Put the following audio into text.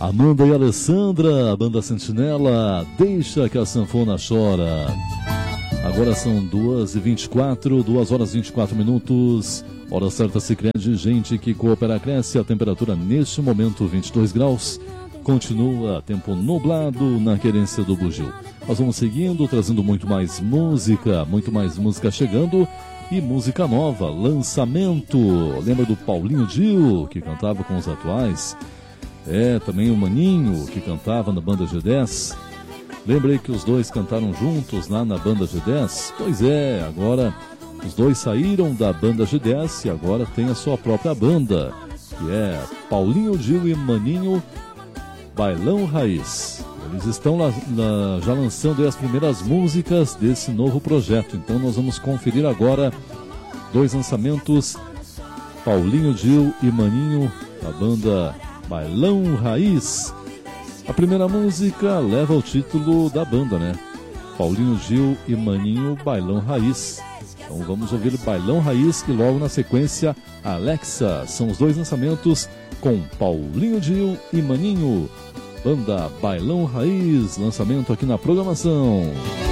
Amanda e Alessandra, a banda Sentinela, Deixa que a Sanfona Chora. Agora são 2h24, 2 horas e 24 minutos. Hora certa Sicredi, gente que coopera cresce. A temperatura neste momento 22 graus. Continua tempo nublado na querência do Bugio. Nós vamos seguindo, trazendo muito mais música chegando. E música nova, lançamento. Lembra do Paulinho Gil, que cantava com os atuais? Também o Maninho, que cantava na banda G10. Lembrei que os dois cantaram juntos lá na banda G10? Pois é, agora os dois saíram da banda G10 e agora tem a sua própria banda, que é Paulinho Gil e Maninho Bailão Raiz. Eles estão já lançando as primeiras músicas desse novo projeto. Então nós vamos conferir agora dois lançamentos, Paulinho Gil e Maninho, da banda Bailão Raiz. A primeira música leva o título da banda, né? Paulinho Gil e Maninho Bailão Raiz. Então vamos ouvir Bailão Raiz e logo na sequência Alexa. São os dois lançamentos com Paulinho Gil e Maninho. Banda Bailão Raiz, lançamento aqui na programação.